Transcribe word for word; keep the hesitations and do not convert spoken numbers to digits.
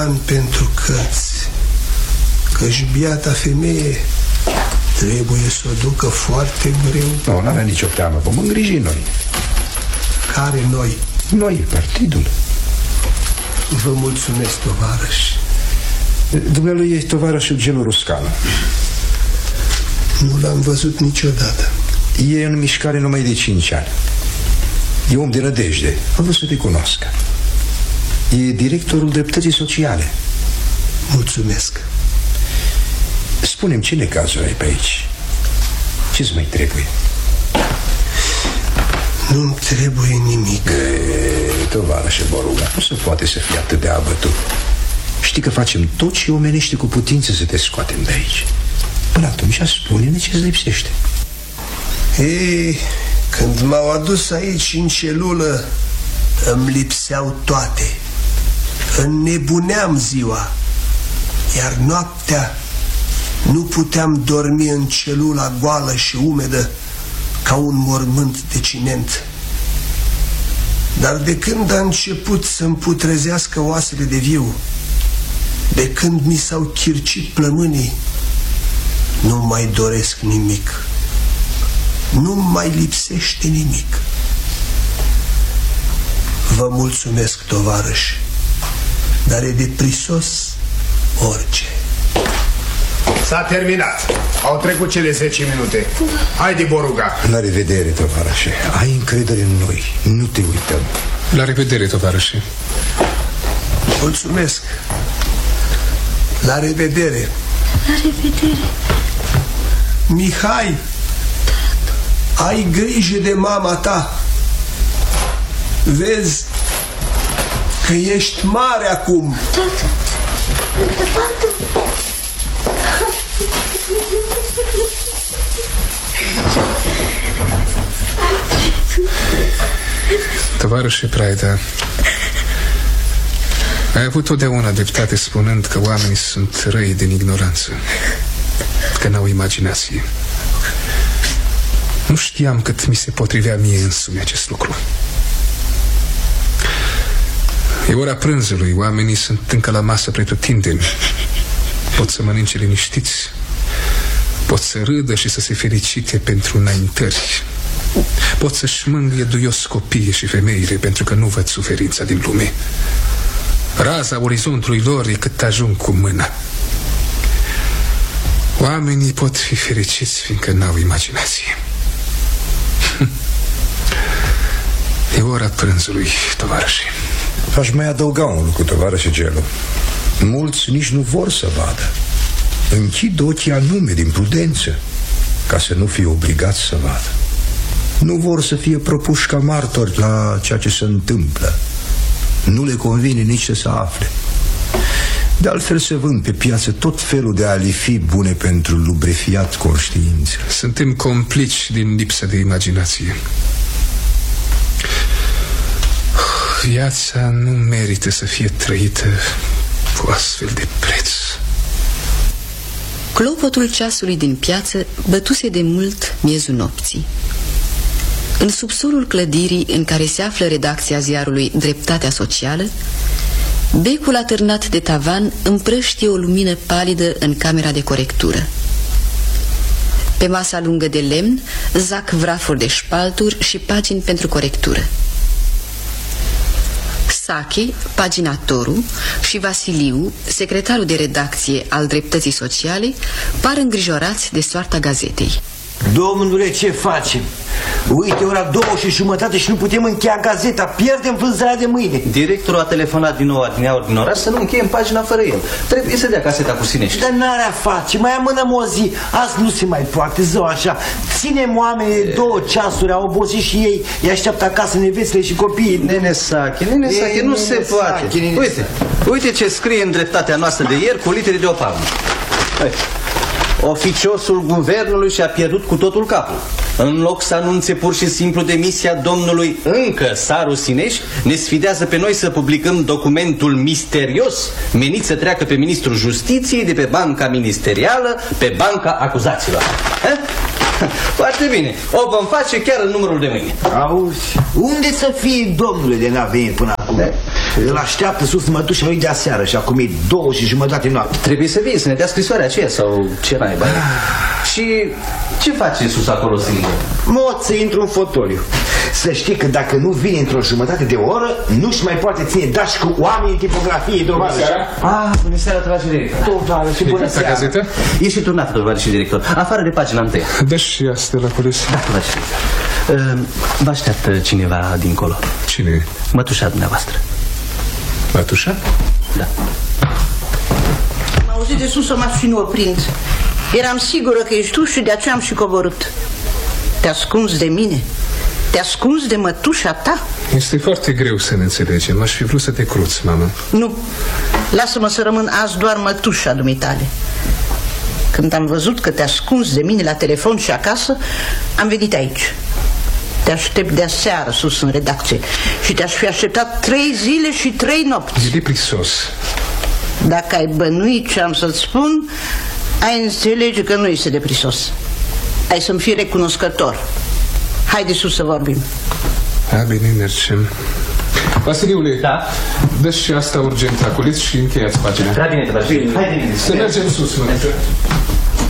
Pentru cărți, că-și biata femeie trebuie să o ducă foarte greu. Nu, n-avea nicio teamă, vom îngriji noi. Care noi? Noi, partidul. Vă mulțumesc, tovarăș. Dumnealui e tovarășul Gelu Ruscanu. Nu l-am văzut niciodată. E în mișcare numai de cinci ani. E om de nădejde, a vrut să te cunoască. E directorul dreptății sociale. Mulțumesc. Spune-mi, ce necazuri ai pe aici? Ce-ți mai trebuie? Nu-mi trebuie nimic. E, tovarășe Boruga, nu se poate să fie atât de abătut. Știi că facem tot ce omenește cu putință să te scoatem de aici. Până atunci spune-ne ce-ți lipsește. Ei, când m-au adus aici în celulă, îmi lipseau toate. Înnebuneam ziua, iar noaptea nu puteam dormi în celula goală și umedă ca un mormânt de ciment. Dar de când a început să-mi putrezească oasele de viu, de când mi s-au chircit plămânii, nu mai doresc nimic. Nu mai lipsește nimic. Vă mulțumesc, tovarăși, dar e de prisos orice. S-a terminat. Au trecut cele zece minute. Haide, Boruga. La revedere, tovarășe. Ai încredere în noi. Nu te uităm. La revedere, tovarășe. Mulțumesc. La revedere. La revedere. Mihai, ai grijă de mama ta. Vezi că ești mare acum. Tată, tată. Tovarășe Praeda, ai avut totdeauna dreptate spunând că oamenii sunt răi din ignoranță, că n-au imaginație. Nu știam cât mi se potrivea mie însumi acest lucru. E ora prânzului, oamenii sunt încă la masă pretutindeni. Pot să mănânce liniștiți, pot să râdă și să se felicite pentru înaintări, pot să-și mângâie duios copiii și femeile pentru că nu văd suferința din lume. Raza orizontului lor e cât ajung cu mâna. Oamenii pot fi fericiți fiindcă n-au imaginație. E ora prânzului, tovarășe. Aș mai adăuga un lucru, tovarășe Gelu. Mulți nici nu vor să vadă. Închid ochii anume din prudență, ca să nu fie obligați să vadă. Nu vor să fie propuși ca martori la ceea ce se întâmplă. Nu le convine nici să se afle. De altfel se vând pe piață tot felul de alifii bune pentru lubrefiat conștiință. Suntem complici din lipsă de imaginație. Viața nu merită să fie trăită cu astfel de preț. Clopotul ceasului din piață bătuse de mult miezul nopții. În subsolul clădirii în care se află redacția ziarului Dreptatea Socială, becul atârnat de tavan împrăștie o lumină palidă în camera de corectură. Pe masa lungă de lemn zac vrafuri de șpalturi și pagini pentru corectură. Sache, paginatorul, și Vasiliu, secretarul de redacție al Dreptății Sociale, par îngrijorați de soarta gazetei. Domnule, ce facem? Uite, ora două și jumătate și nu putem încheia gazeta. Pierdem vânzarea de mâine. Directorul a telefonat din nou adineauri din oraș să nu încheiem pagina fără el. Trebuie să dea caseta cu Sinești. Dar n-are a face, mai amânăm o zi. Azi nu se mai poate, zău așa. Ținem oamenii două ceasuri, au obosit și ei. Îi așteaptă acasă nevestele și copiii. Nene Sache, nene Sache, nu se poate. Uite, uite ce scrie în Dreptatea noastră de ieri cu litere de o palmă. Oficiosul guvernului și-a pierdut cu totul capul. În loc să anunțe pur și simplu demisia domnului încă Saru Sineș, ne sfidează pe noi să publicăm documentul misterios menit să treacă pe ministrul Justiției de pe banca ministerială pe banca acuzaților. Ha? Foarte bine, o vom face chiar în numărul de mâine. Auzi, unde să fie domnule de n-a venit până acum? Îl așteaptă sus mătușa lui de aseară și acum e două și jumătate noapte. Trebuie să vii, să ne dea scrisoarea aceea sau ce naiba. Și ce face sus acolo singur? Mod să intru în fotoliu. Să știi că dacă nu vine într-o jumătate de oră, nu-și mai poate ține dași cu oamenii în tipografie, Bună seara! Ah, bună seara, tovarăș director. Tovarăș și bună seara. Gazetă? E și turnată, tovarăș director, afară de pagina întâi. Dă și asta la polis. Da, tovarăș director. Vă așteaptă cineva dincolo. Cine? Mătușa dumneavoastră. Mătușa? Da. M-am auzit de sus o mașină oprind. Eram sigură că ești tu și de aceea am și coborât. Te ascunzi de mine? Te ascunzi de mătușa ta? Este foarte greu să ne înțelegem. Aș fi vrut să te cruți, mamă. Nu. Lasă-mă să rămân azi doar mătușa dumitale. Când am văzut că te ascunzi de mine la telefon și acasă, am venit aici. Te aștept de aseară sus în redacție și te-aș fi așteptat trei zile și trei nopți. E deprisos. Dacă ai bănuit ce am să-ți spun, ai înțelege că nu este deprisos. Ai să-mi fii recunoscător. Haide sus să vorbim. Da, bine, mergem. Vasiliule, da? Dă și asta urgent la culiț și încheiați pagina. Da, bine, te Haide, bine. Să mergem sus, mă.